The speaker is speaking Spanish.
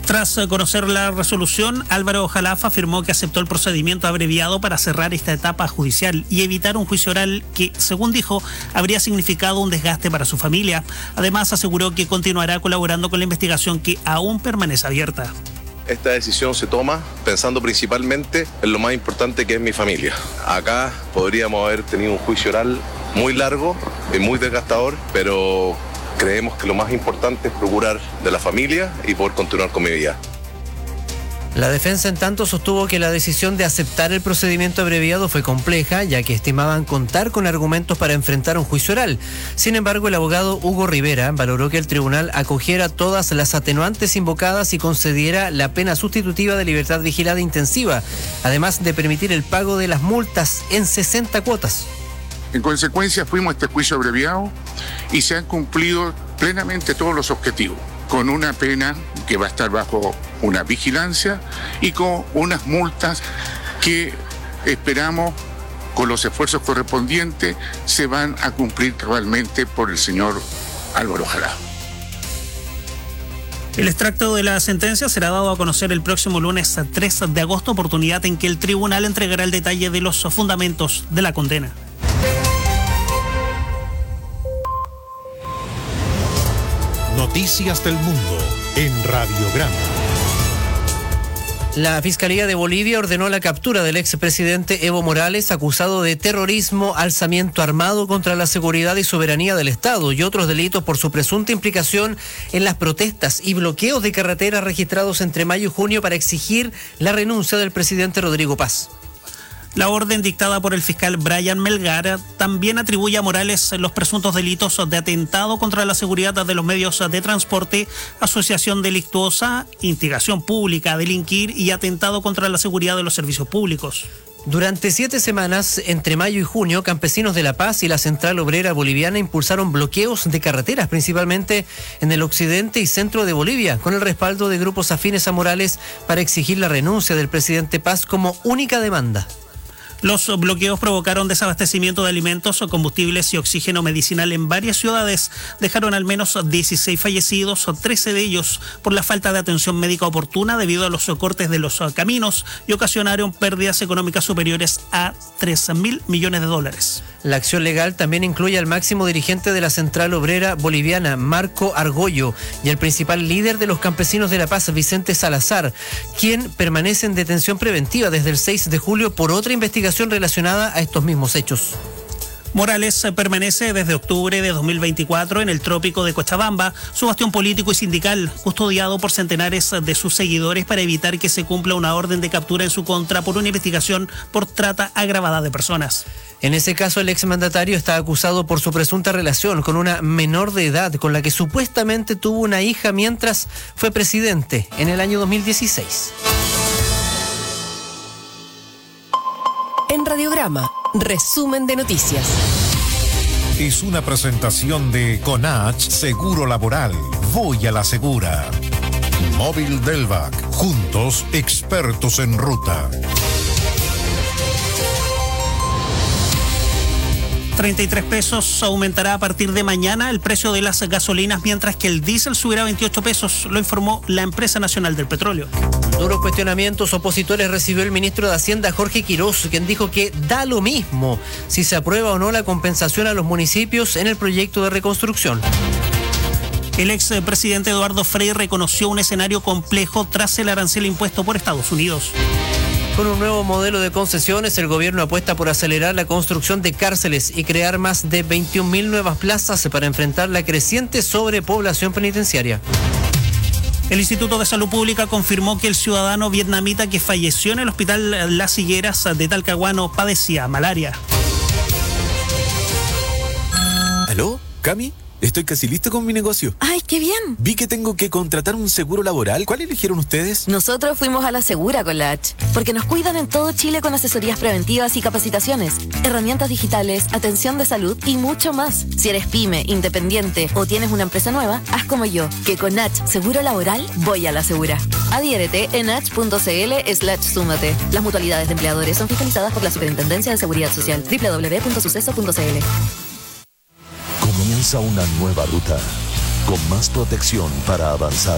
Tras conocer la resolución, Álvaro Jalafa afirmó que aceptó el procedimiento abreviado para cerrar esta etapa judicial y evitar un juicio oral que, según dijo, habría significado un desgaste para su familia. Además, aseguró que continuará colaborando con la investigación que aún permanece abierta. Esta decisión se toma pensando principalmente en lo más importante que es mi familia. Acá podríamos haber tenido un juicio oral muy largo y muy desgastador, pero creemos que lo más importante es procurar de la familia y poder continuar con mi vida. La defensa, en tanto, sostuvo que la decisión de aceptar el procedimiento abreviado fue compleja, ya que estimaban contar con argumentos para enfrentar un juicio oral. Sin embargo, el abogado Hugo Rivera valoró que el tribunal acogiera todas las atenuantes invocadas y concediera la pena sustitutiva de libertad vigilada intensiva, además de permitir el pago de las multas en 60 cuotas. En consecuencia, fuimos a este juicio abreviado y se han cumplido plenamente todos los objetivos, con una pena que va a estar bajo una vigilancia y con unas multas que esperamos, con los esfuerzos correspondientes, se van a cumplir cabalmente por el señor Álvaro Jalafa. El extracto de la sentencia será dado a conocer el próximo lunes 3 de agosto, oportunidad en que el tribunal entregará el detalle de los fundamentos de la condena. Noticias del Mundo en Radiograma. La Fiscalía de Bolivia ordenó la captura del expresidente Evo Morales, acusado de terrorismo, alzamiento armado contra la seguridad y soberanía del Estado y otros delitos por su presunta implicación en las protestas y bloqueos de carreteras registrados entre mayo y junio para exigir la renuncia del presidente Rodrigo Paz. La orden dictada por el fiscal Brian Melgar también atribuye a Morales los presuntos delitos de atentado contra la seguridad de los medios de transporte, asociación delictuosa, instigación pública a delinquir y atentado contra la seguridad de los servicios públicos. Durante 7 semanas, entre mayo y junio, campesinos de La Paz y la Central Obrera Boliviana impulsaron bloqueos de carreteras, principalmente en el occidente y centro de Bolivia, con el respaldo de grupos afines a Morales para exigir la renuncia del presidente Paz como única demanda. Los bloqueos provocaron desabastecimiento de alimentos, combustibles y oxígeno medicinal en varias ciudades. Dejaron al menos 16 fallecidos, 13 de ellos por la falta de atención médica oportuna debido a los cortes de los caminos y ocasionaron pérdidas económicas superiores a $3.000 millones. La acción legal también incluye al máximo dirigente de la Central Obrera Boliviana, Marco Argollo, y al principal líder de los campesinos de La Paz, Vicente Salazar, quien permanece en detención preventiva desde el 6 de julio por otra investigación relacionada a estos mismos hechos. Morales permanece desde octubre de 2024 en el trópico de Cochabamba, su bastión político y sindical, custodiado por centenares de sus seguidores para evitar que se cumpla una orden de captura en su contra por una investigación por trata agravada de personas. En ese caso, el exmandatario está acusado por su presunta relación con una menor de edad con la que supuestamente tuvo una hija mientras fue presidente en el año 2016. En Radiograma, resumen de noticias. Es una presentación de Conach Seguro Laboral. Voy a la segura. Móvil Delvac. Juntos, expertos en ruta. 33 pesos aumentará a partir de mañana el precio de las gasolinas, mientras que el diésel subirá 28 pesos, lo informó la Empresa Nacional del Petróleo. Duros cuestionamientos opositores recibió el ministro de Hacienda, Jorge Quirós, quien dijo que da lo mismo si se aprueba o no la compensación a los municipios en el proyecto de reconstrucción. El expresidente Eduardo Frei reconoció un escenario complejo tras el arancel impuesto por Estados Unidos. Con un nuevo modelo de concesiones, el gobierno apuesta por acelerar la construcción de cárceles y crear más de 21.000 nuevas plazas para enfrentar la creciente sobrepoblación penitenciaria. El Instituto de Salud Pública confirmó que el ciudadano vietnamita que falleció en el hospital Las Higueras de Talcahuano padecía malaria. ¿Aló? ¿Cami? Estoy casi listo con mi negocio. ¡Ay, qué bien! Vi que tengo que contratar un seguro laboral. ¿Cuál eligieron ustedes? Nosotros fuimos a la Segura con la H, porque nos cuidan en todo Chile con asesorías preventivas y capacitaciones, herramientas digitales, atención de salud y mucho más. Si eres pyme, independiente o tienes una empresa nueva, haz como yo, que con H Seguro Laboral voy a la Segura. Adhiérete en h.cl/súmate. Las mutualidades de empleadores son fiscalizadas por la Superintendencia de Seguridad Social. www.suceso.cl. Comienza una nueva ruta con más protección para avanzar.